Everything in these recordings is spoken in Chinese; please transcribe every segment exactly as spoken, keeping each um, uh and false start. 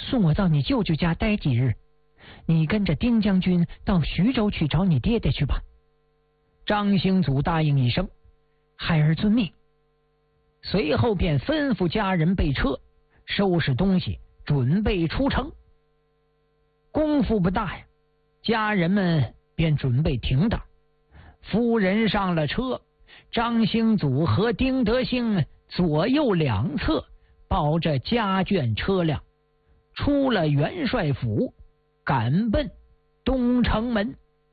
送我到你舅舅家待几日，你跟着丁将军到徐州去找你爹爹去吧。张兴祖答应一声，孩儿遵命。随后便吩咐家人备车，收拾东西，准备出城。功夫不大呀，家人们便准备停当。夫人上了车，张兴祖和丁德兴左右两侧抱着家眷车辆，出了元帅府，赶奔东城门。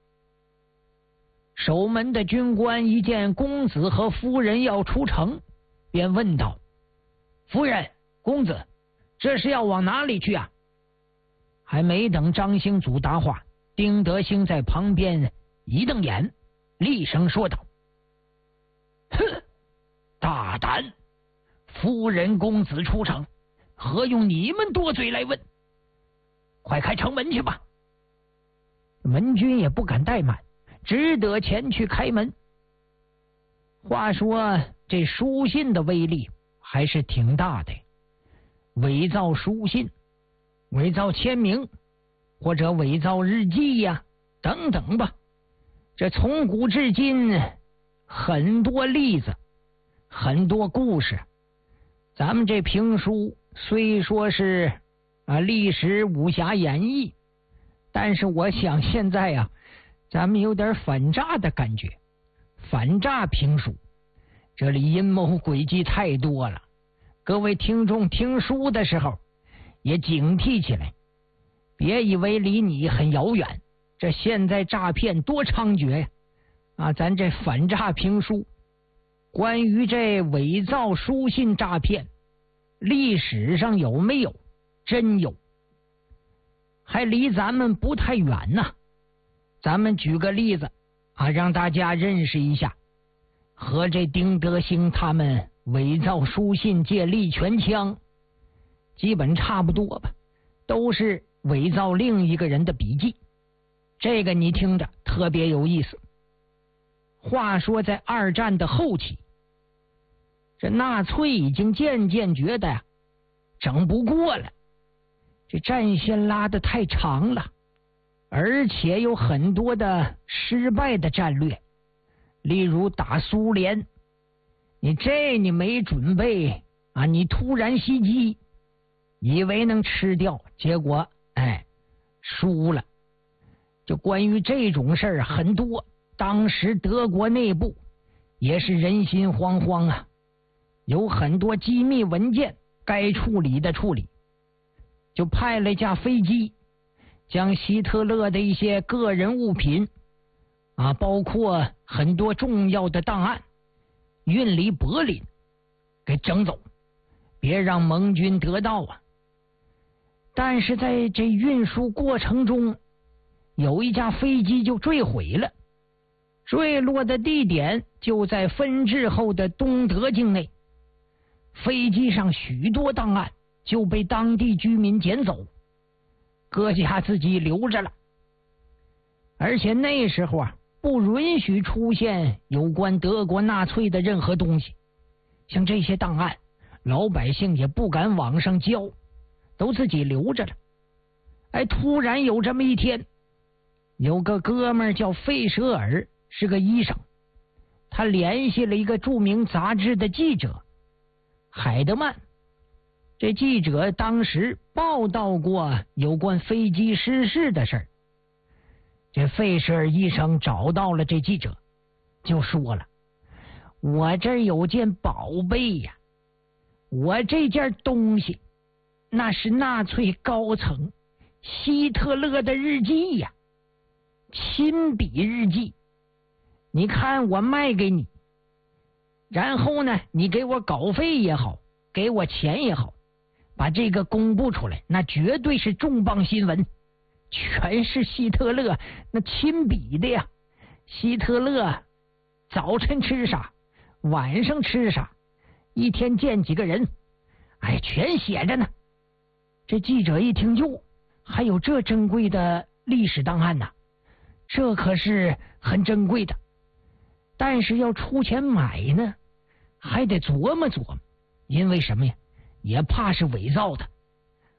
守门的军官一见公子和夫人要出城，便问道：夫人，公子，这是要往哪里去啊？还没等张兴祖答话，丁德兴在旁边一瞪眼，厉声说道：哼，大胆！夫人公子出城，何用你们多嘴来问？快开城门去吧！门军也不敢怠慢，只得前去开门。话说这书信的威力还是挺大的，伪造书信、伪造签名或者伪造日记呀、啊、等等吧，这从古至今很多例子，很多故事。咱们这评书虽说是啊历史武侠演绎，但是我想现在呀、啊，咱们有点反诈的感觉。反诈评书，这里阴谋诡计太多了。各位听众听书的时候也警惕起来，别以为离你很遥远，这现在诈骗多猖獗呀！啊，咱这反诈评书，关于这伪造书信诈骗，历史上有没有？真有，还离咱们不太远呢。咱们举个例子啊，让大家认识一下，和这丁德兴他们伪造书信借力拳枪基本差不多吧，都是伪造另一个人的笔记。这个你听着特别有意思。话说在二战的后期，这纳粹已经渐渐觉得呀，整不过了，这战线拉得太长了，而且有很多的失败的战略，例如打苏联，你这你没准备啊，你突然袭击，以为能吃掉，结果哎输了。就关于这种事儿很多，当时德国内部也是人心惶惶啊，有很多机密文件该处理的处理，就派了一架飞机，将希特勒的一些个人物品啊，包括很多重要的档案运离柏林，给整走，别让盟军得到啊。但是在这运输过程中，有一架飞机就坠毁了，坠落的地点就在分治后的东德境内。飞机上许多档案就被当地居民捡走，各家自己留着了。而且那时候啊，不允许出现有关德国纳粹的任何东西，像这些档案，老百姓也不敢往上交，都自己留着了。哎，突然有这么一天，有个哥们儿叫费舍尔，是个医生，他联系了一个著名杂志的记者海德曼。这记者当时报道过有关飞机失事的事儿，这费舍尔医生找到了这记者，就说了：我这儿有件宝贝呀，我这件东西那是纳粹高层希特勒的日记呀，亲笔日记，你看我卖给你，然后呢你给我稿费也好，给我钱也好，把这个公布出来，那绝对是重磅新闻，全是希特勒那亲笔的呀。希特勒早晨吃啥，晚上吃啥，一天见几个人，哎，全写着呢。这记者一听，哟，还有这珍贵的历史档案呢，这可是很珍贵的，但是要出钱买呢，还得琢磨琢磨，因为什么呀？也怕是伪造的，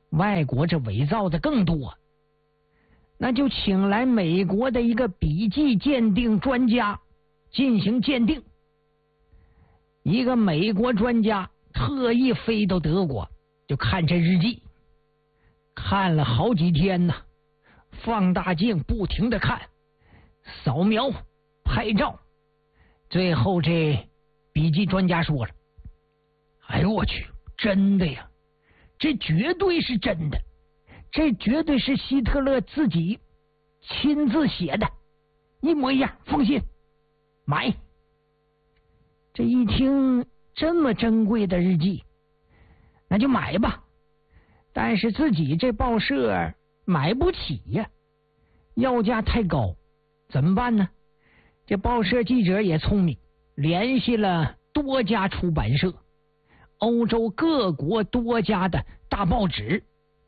外国这伪造的更多，那就请来美国的一个笔迹鉴定专家进行鉴定。一个美国专家特意飞到德国，就看这日记，看了好几天呢，放大镜不停的看，扫描拍照，最后这笔记专家说了：哎呦我去，真的呀，这绝对是真的，这绝对是希特勒自己亲自写的，一模一样，放心买。这一听这么珍贵的日记，那就买吧。但是自己这报社买不起呀，要价太高，怎么办呢？这报社记者也聪明，联系了多家出版社，欧洲各国多家的大报纸，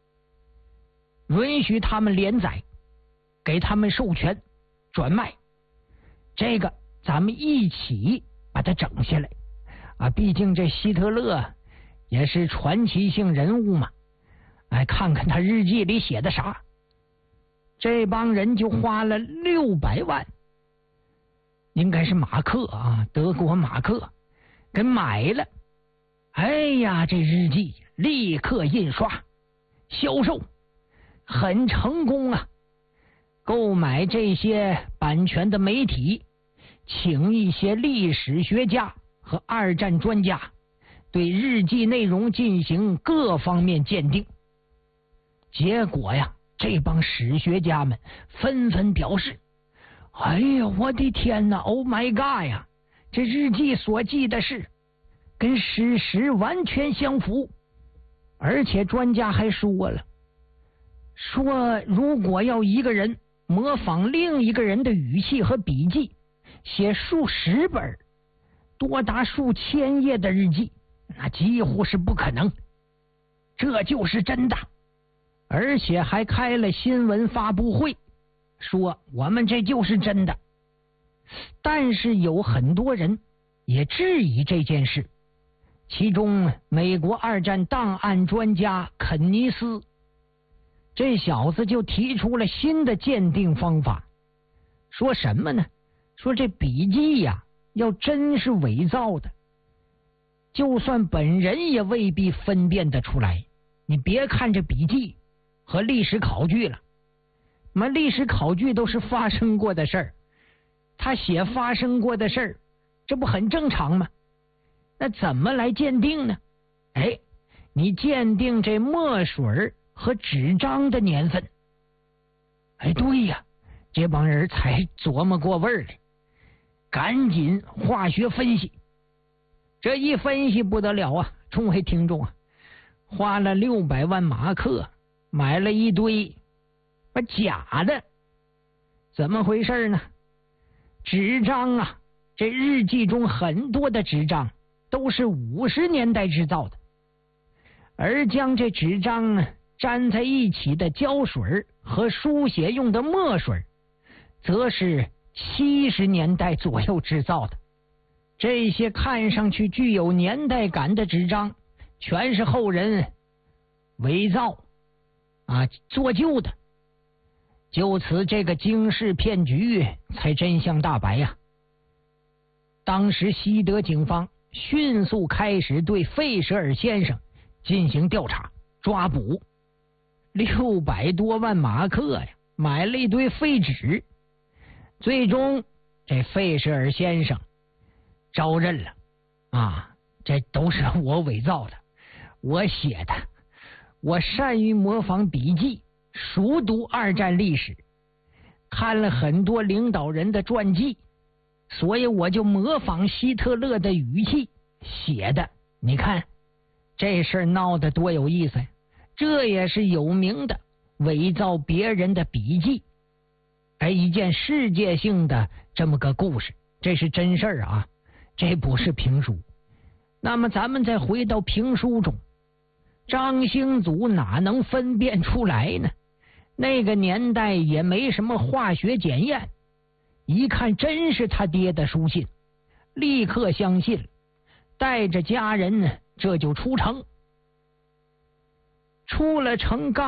允许他们连载，给他们授权转卖。这个咱们一起把它整下来啊！毕竟这希特勒也是传奇性人物嘛，哎，看看他日记里写的啥。这帮人就花了六百万，应该是马克啊，德国马克，给买了。哎呀，这日记立刻印刷销售，很成功啊！购买这些版权的媒体，请一些历史学家和二战专家对日记内容进行各方面鉴定。结果呀，这帮史学家们纷纷表示：哎呀，我的天哪 ，Oh my God 呀！这日记所记的事跟事实完全相符。而且专家还说了，说如果要一个人模仿另一个人的语气和笔记，写数十本多达数千页的日记，那几乎是不可能。这就是真的。而且还开了新闻发布会，说我们这就是真的。但是有很多人也质疑这件事，其中美国二战档案专家肯尼斯，这小子就提出了新的鉴定方法，说什么呢？说这笔记呀，要真是伪造的，就算本人也未必分辨得出来。你别看这笔记和历史考据了，那么历史考据都是发生过的事儿，他写发生过的事儿，这不很正常吗？那怎么来鉴定呢？哎，你鉴定这墨水和纸张的年份。哎，对呀，这帮人才琢磨过味儿来，赶紧化学分析。这一分析不得了啊！众位听众啊，花了六百万马克买了一堆假的，怎么回事呢？纸张啊，这日记中很多的纸张都是五十年代制造的，而将这纸张粘在一起的胶水和书写用的墨水，则是七十年代左右制造的。这些看上去具有年代感的纸张，全是后人伪造啊做旧的。就此，这个惊世骗局才真相大白呀、啊！当时西德警方迅速开始对费舍尔先生进行调查抓捕。六百多万马克呀，买了一堆废纸。最终，这费舍尔先生招认了啊，这都是我伪造的，我写的，我善于模仿笔记，熟读二战历史，看了很多领导人的传记，所以我就模仿希特勒的语气写的。你看这事儿闹得多有意思呀！这也是有名的伪造别人的笔记，哎，一件世界性的这么个故事，这是真事儿啊，这不是评书。那么咱们再回到评书中，张兴祖哪能分辨出来呢？那个年代也没什么化学检验，一看真是他爹的书信，立刻相信了，带着家人呢这就出城。 出了城，刚